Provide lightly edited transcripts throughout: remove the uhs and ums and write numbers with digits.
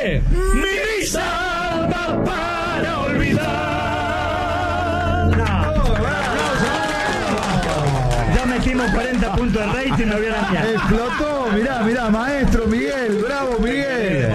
¡Eh! ¡Mi samba para olvidar! Ya metimos 40 puntos de rating, no vieron ya. Explotó, mirá, maestro Miguel, bravo Miguel.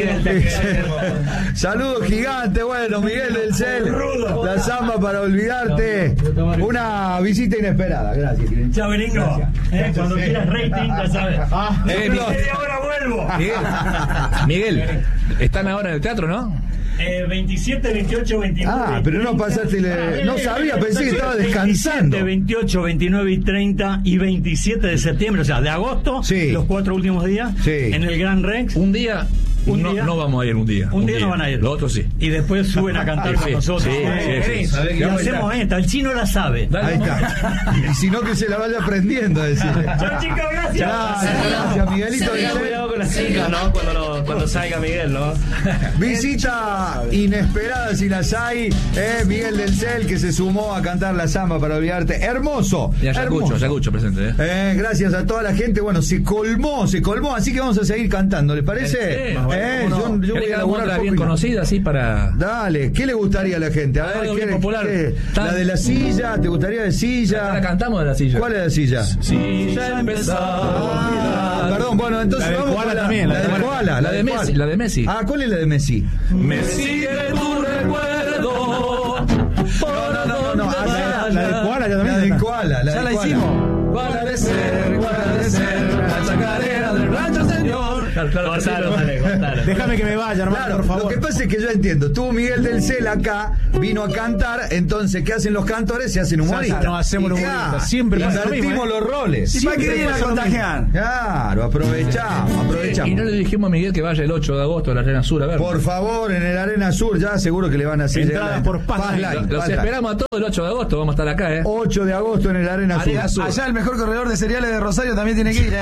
Saludos gigantes, bueno, Miguel del Cel, la samba para olvidarte. Una visita inesperada, gracias. Chao, gringo. Cuando quieras rating, ya sabes. Ahora vuelvo. Miguel, están ahora en el teatro, ¿no? 27, 28, 29. Ah, pero no pasaste. No sabía, pensé que estaba descansando. 27, 28, 29 y 30 y 27 de septiembre, o sea, de agosto, sí. Los 4 últimos días, sí. En el Gran Rex. Un día. No vamos a ir un día. Un día no van a ir. Los otros sí. Y después suben a cantar con nosotros. Sí. Y hacemos esta. El chino la sabe. Ahí está. Y si no, que se la vaya aprendiendo a decir. Chao, chicos, gracias. Gracias, Miguelito. Cuidado con las chicas, ¿no? Cuando salga Miguel, ¿no? Visita inesperada si las hay. Miguel del Cel, que se sumó a cantar la samba para olvidarte. Hermoso. Y Ayacucho presente. Gracias a toda la gente. Bueno, se colmó. Así que vamos a seguir cantando. ¿Les parece? Yo voy a elaborar otra bien conocida, así para. Dale, ¿qué le gustaría a la gente? A ver, ¿qué popular? La de la silla, ¿te gustaría de silla? La cantamos de la silla. ¿Cuál es la silla? Silla empezó. Perdón, bueno, entonces la vamos con también. La de Koala, la de Messi. La de Messi. Ah, ¿cuál es la de Messi? Me sigue tu recuerdo. No, la de Koala ya también. La de Koala, ya la hicimos. Agradecer, la chacarera del rancho, señor. Claro, Déjame que me vaya, hermano, claro, por favor. lo que pasa es que yo entiendo. Tú, Miguel del Cel, acá vino a cantar. Entonces, ¿qué hacen los cantores? Se hacen humoristas. No hacemos humoristas. Siempre invertimos los roles. ¿Y para qué viene a contagiar? Claro, aprovechamos. Y no le dijimos a Miguel que vaya el 8 de agosto a la Arena Sur a ver. Por favor, en el Arena Sur, ya seguro que le van a hacer entradas por Passline. Los esperamos a todos el 8 de agosto. Vamos a estar acá, 8 de agosto en el Arena Sur. Allá el mejor corredor de cereales de Rosario también tiene que ir,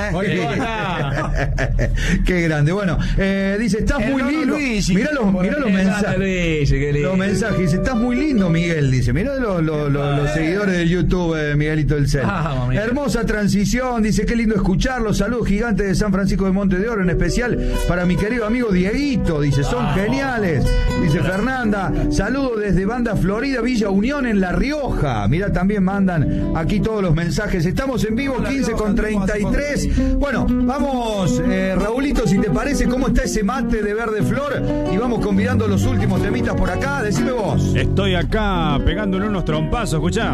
Qué grande. Bueno, dice, estás muy lindo. Mirá los mensajes. Los mensajes. Dice, estás muy lindo, Miguel. Dice, mirá los seguidores de YouTube, Miguelito del Cel. Hermosa transición. Dice, qué lindo escucharlo. Saludos gigantes de San Francisco de Monte de Oro, en especial para mi querido amigo Dieguito. Dice, son geniales. Dice Fernanda, saludos desde Banda Florida, Villa Unión, en La Rioja. Mirá, también mandan aquí todos los mensajes. Estamos en vivo, 15:33. Bueno, vamos, Raulito, si te parece, ¿cómo está ese mate de verde flor? Y vamos convidando los últimos temitas por acá. Decime vos. Estoy acá pegándole unos trompazos, escuchá.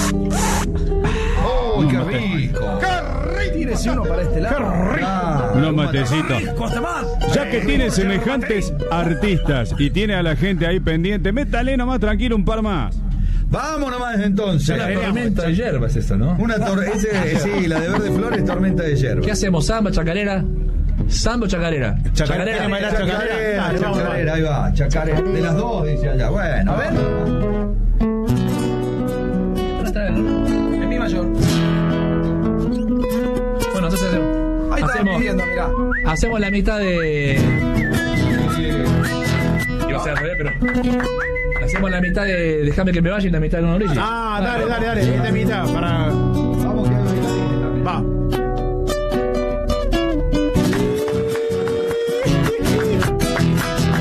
¡Oh, qué rico! Tírese uno para este lado. ¡Qué rico! Unos matecitos. Ya que tiene semejantes artistas y tiene a la gente ahí pendiente, métale nomás tranquilo un par más. Vamos nomás entonces. La tormenta de hierba es esa, ¿no? Sí, la de verde flor es tormenta de hierba. ¿Qué hacemos? ¿Samba, chacarera? ¿Samba o chacarera? Chacarera, ahí va, chacarera. De las dos, dice allá. Bueno, a ver. En mi mayor. Bueno, entonces ahí está pidiendo, mirá. Hacemos la mitad de. Iba a ser al revés, pero. Hacemos la mitad de Déjame que me vaya y la mitad de una orilla. Dale, esta mitad para. Vamos que va.